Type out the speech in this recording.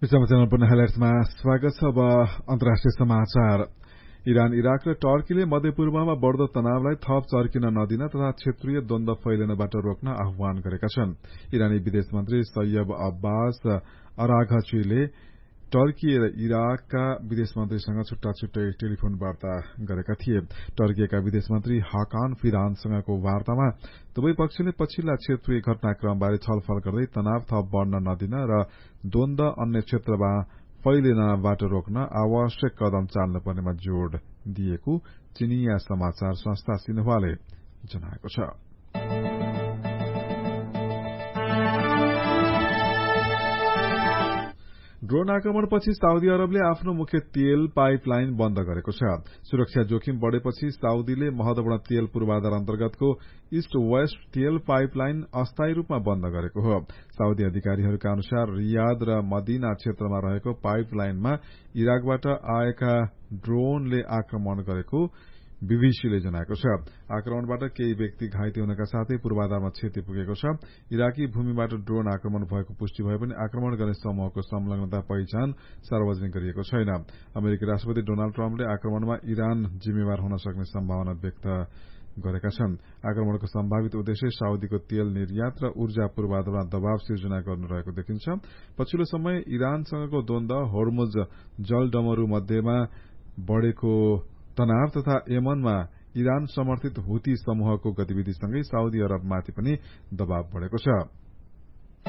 विश्व च्यानल पुनः हेलर्समा स्वागत छ। अब अन्तर्राष्ट्रिय समाचार। इरान, इराक र टर्कीले मध्यपूर्वमा बढ़दो तनावलाई थप चर्किन नदिन तथा क्षेत्रीय द्वन्द्व फैलिनबाट रोक्न आह्वान गरेका छन्। इरानी विदेश मन्त्री सैयद अब्बास अराघचीले टर्की र इराकका विदेश मन्त्रीसँग छुट्टा छुट्टै टेलिफोन वार्ता गरेका थिए। टर्कीका विदेश मन्त्री हाकान फिदानसँगको वार्तामा दुवै पक्षले पछिल्ला क्षेत्रीय घटनाक्रमबारे छलफल गर्दै तनाव थप बढ़न नदिन र द्वन्द्व अन्य क्षेत्रमा फैलिनबाट रोक्न आवश्यक कदम चाल्न पर्नेमा जोड़ दिएको चिनिया समाचार संस्था सिन्हुवाले जनाएको छ। ड्रोन आक्रमणपछि साउदी अरबले आफ्नो मुख्य तेल पाइपलाइन बन्द गरेको छ। सुरक्षा जोखिम बढ़ेपछि साउदीले महत्वपूर्ण तेल पूर्वाधार अन्तर्गतको ईस्ट वेस्ट तेल पाइपलाइन अस्थायी रूपमा बन्द गरेको हो। साउदी अधिकारीहरूका अनुसार रियाद र मदीना क्षेत्रमा रहेको पाइपलाइनमा इराकबाट आएका ड्रोनले आक्रमण गरेको बीबीसीले जनाएको छ। आक्रमणबाट केही व्यक्ति घाइते हुनका साथै पूर्वाधारमा क्षति पुगेको छ। इराकी भूमिबाट ड्रोन आक्रमण भएको पुष्टि भए पनि आक्रमण गर्ने समूहको संलग्नता पहिचान सार्वजनिक गरिएको छैन। अमेरिकी राष्ट्रपति डोनाल्ड ट्रम्पले आक्रमणमा इरान जिम्मेवार हुन सक्ने सम्भावना व्यक्त गरेका छन्। आक्रमणको सम्भावित उद्देश्य साउदीको तेल निर्यात र ऊर्जा पूर्वाधारमा दबाव सिर्जना गर्नु रहेको देखिन्छ। पछिल्लो समय इरानसँगको द्वन्द्व, होर्मुज जलडमरू मध्येमा बढ़ेको तनाव तथा यमनमा इरान समर्थित हुती समूहको गतिविधिसँगै साउदी अरबमाथि पनि दबाव बढ़ेको छ।